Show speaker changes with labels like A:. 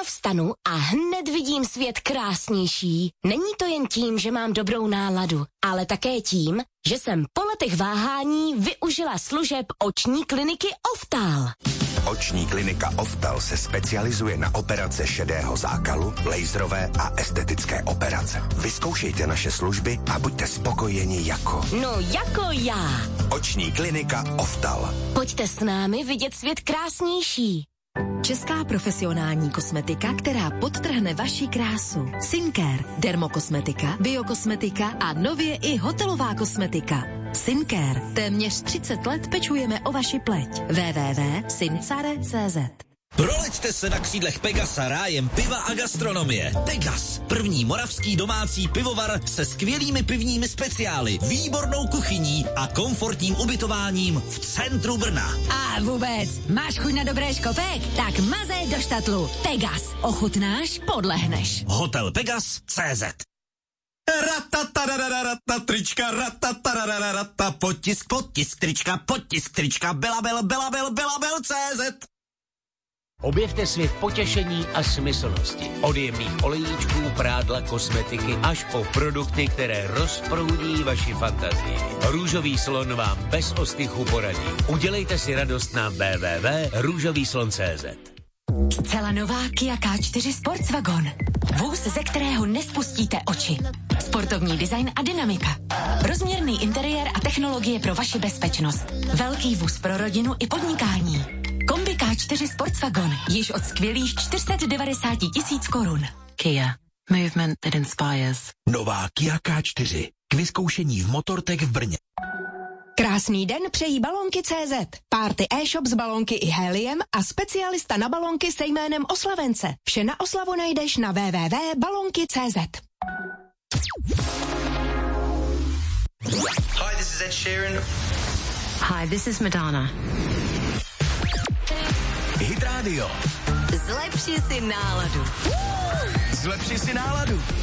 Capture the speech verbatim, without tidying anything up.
A: Ráno vstanu a hned vidím svět krásnější. Není to jen tím, že mám dobrou náladu, ale také tím, že jsem po letech váhání využila služeb oční kliniky Oftal.
B: Oční klinika Oftal se specializuje na operace šedého zákalu, laserové a estetické operace. Vyzkoušejte naše služby a buďte spokojeni jako...
A: No jako já.
B: Oční klinika Oftal.
A: Pojďte s námi vidět svět krásnější.
C: Česká profesionální kosmetika, která podtrhne vaši krásu. Syncare, dermokosmetika, biokosmetika a nově i hotelová kosmetika. Syncare. Téměř třicet let pečujeme o vaši pleť. w w w tečka syncare tečka c z.
D: Proleďte se na křídlech Pegasa rájem piva a gastronomie. Pegas, první moravský domácí pivovar se skvělými pivními speciály, výbornou kuchyní a komfortním ubytováním v centru Brna.
E: A vůbec, máš chuť na dobré škopek? Tak mazej do štatlu. Pegas, ochutnáš, podlehneš.
D: Hotel Pegas tečka cé zet. Ratataradararatata, trička, ratataradararatata, potisk, potisk, trička, potisk, trička, belabel, belabel, belabel, cé zet.
F: Objevte svět potěšení a smyslnosti. Od jemných olejíčků, prádla, kosmetiky až po produkty, které rozproudí vaši fantazii. Růžový slon vám bez ostychu poradí. Udělejte si radost na w w w tečka růžový slon tečka cé zet.
E: Zcela nová Kia K čtyři Sportswagon. Vůz, ze kterého nespustíte oči. Sportovní design a dynamika. Rozměrný interiér a technologie pro vaši bezpečnost. Velký vůz pro rodinu i podnikání. Kombi K čtyři Sportswagon již od skvělých čtyři sta devadesát tisíc korun.
G: Kia. Movement that inspires.
B: Nová Kia K čtyři. K vyzkoušení v Motortech v Brně.
H: Krásný den přejí Balonky tečka cé zet. Party e-shop s balonky i heliem a specialista na balonky se jménem Oslavence. Vše na oslavu najdeš na w w w tečka balonky tečka cé zet.
I: Hi, this is Ed Sheeran.
G: Hi, this is Madonna.
B: Hit Radio.
E: Zlepši si náladu.
B: Zlepši si náladu.